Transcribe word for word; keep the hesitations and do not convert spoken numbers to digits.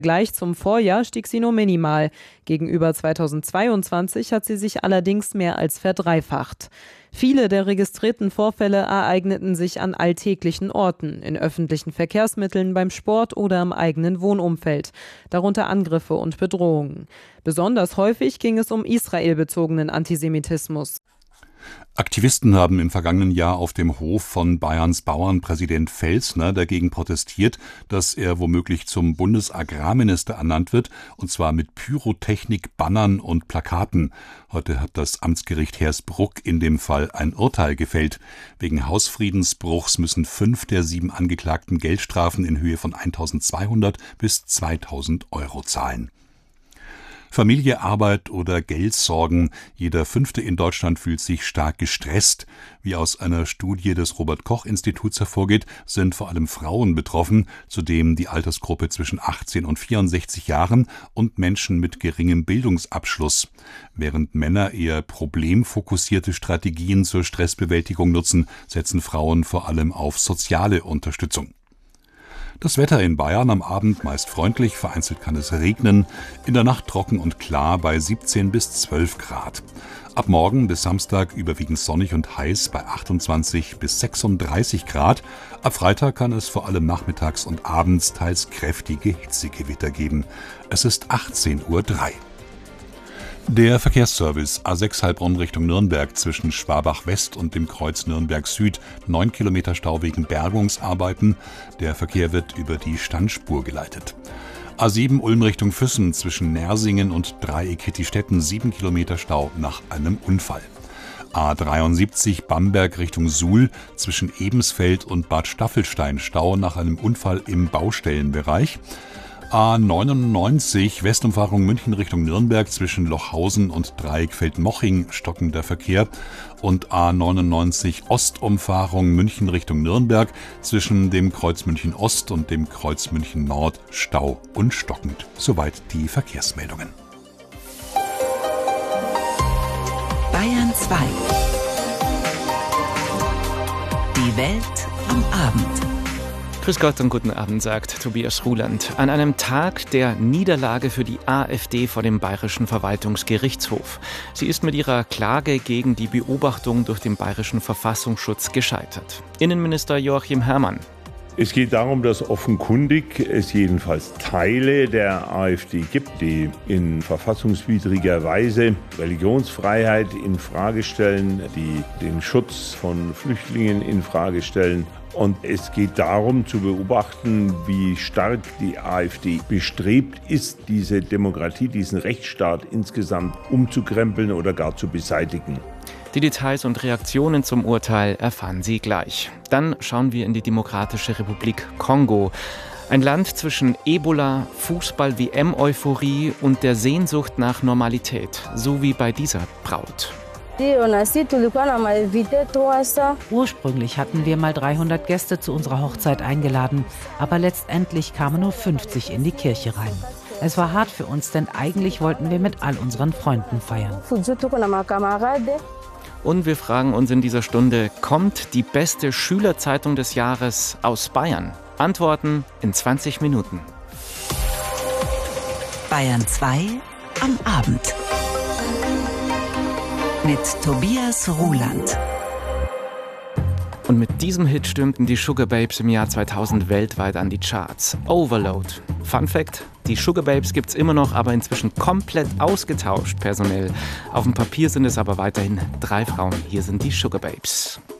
Gleich zum Vorjahr stieg sie nur minimal. Gegenüber zweitausendzweiundzwanzig hat sie sich allerdings mehr als verdreifacht. Viele der registrierten Vorfälle ereigneten sich an alltäglichen Orten, in öffentlichen Verkehrsmitteln, beim Sport oder im eigenen Wohnumfeld, darunter Angriffe und Bedrohungen. Besonders häufig ging es um israelbezogenen Antisemitismus. Aktivisten haben im vergangenen Jahr auf dem Hof von Bayerns Bauernpräsident Felsner dagegen protestiert, dass er womöglich zum Bundesagrarminister ernannt wird, und zwar mit Pyrotechnik, Bannern und Plakaten. Heute hat das Amtsgericht Hersbruck in dem Fall ein Urteil gefällt. Wegen Hausfriedensbruchs müssen fünf der sieben Angeklagten Geldstrafen in Höhe von eintausendzweihundert bis zweitausend Euro zahlen. Familie, Arbeit oder Geldsorgen. Jeder Fünfte in Deutschland fühlt sich stark gestresst. Wie aus einer Studie des Robert-Koch-Instituts hervorgeht, sind vor allem Frauen betroffen, zudem die Altersgruppe zwischen achtzehn und vierundsechzig Jahren und Menschen mit geringem Bildungsabschluss. Während Männer eher problemfokussierte Strategien zur Stressbewältigung nutzen, setzen Frauen vor allem auf soziale Unterstützung. Das Wetter in Bayern am Abend meist freundlich, vereinzelt kann es regnen, in der Nacht trocken und klar bei siebzehn bis zwölf Grad. Ab morgen bis Samstag überwiegend sonnig und heiß bei achtundzwanzig bis sechsunddreißig Grad. Ab Freitag kann es vor allem nachmittags und abends teils kräftige Hitzegewitter geben. Es ist achtzehn Uhr drei. Der Verkehrsservice A sechs Heilbronn Richtung Nürnberg zwischen Schwabach West und dem Kreuz Nürnberg Süd, neun Kilometer Stau wegen Bergungsarbeiten. Der Verkehr wird über die Standspur geleitet. A sieben Ulm Richtung Füssen zwischen Nersingen und Dreieck Hittistetten, sieben Kilometer Stau nach einem Unfall. A dreiundsiebzig Bamberg Richtung Suhl zwischen Ebensfeld und Bad Staffelstein, Stau nach einem Unfall im Baustellenbereich. A neunundneunzig Westumfahrung München Richtung Nürnberg zwischen Lochhausen und Dreieckfeld-Moching, stockender Verkehr. Und A neunundneunzig Ostumfahrung München Richtung Nürnberg zwischen dem Kreuz München Ost und dem Kreuz München Nord, Stau und stockend. Soweit die Verkehrsmeldungen. Bayern zwei. Die Welt am Abend. Grüß Gott und guten Abend, sagt Tobias Ruland. An einem Tag der Niederlage für die AfD vor dem Bayerischen Verwaltungsgerichtshof. Sie ist mit ihrer Klage gegen die Beobachtung durch den Bayerischen Verfassungsschutz gescheitert. Innenminister Joachim Herrmann. Es geht darum, dass offenkundig es jedenfalls Teile der AfD gibt, die in verfassungswidriger Weise Religionsfreiheit in Frage stellen, die den Schutz von Flüchtlingen in Frage stellen. Und es geht darum zu beobachten, wie stark die AfD bestrebt ist, diese Demokratie, diesen Rechtsstaat insgesamt umzukrempeln oder gar zu beseitigen. Die Details und Reaktionen zum Urteil erfahren Sie gleich. Dann schauen wir in die Demokratische Republik Kongo. Ein Land zwischen Ebola, Fußball-W M-Euphorie und der Sehnsucht nach Normalität, so wie bei dieser Braut. Ursprünglich hatten wir mal dreihundert Gäste zu unserer Hochzeit eingeladen, aber letztendlich kamen nur fünfzig in die Kirche rein. Es war hart für uns, denn eigentlich wollten wir mit all unseren Freunden feiern. Und wir fragen uns in dieser Stunde, kommt die beste Schülerzeitung des Jahres aus Bayern? Antworten in zwanzig Minuten. Bayern zwei am Abend. Mit Tobias Ruland. Und mit diesem Hit stürmten die Sugar Babes im Jahr zweitausend weltweit an die Charts. Overload. Fun Fact, die Sugar Babes gibt's immer noch, aber inzwischen komplett ausgetauscht personell. Auf dem Papier sind es aber weiterhin drei Frauen. Hier sind die Sugar Babes.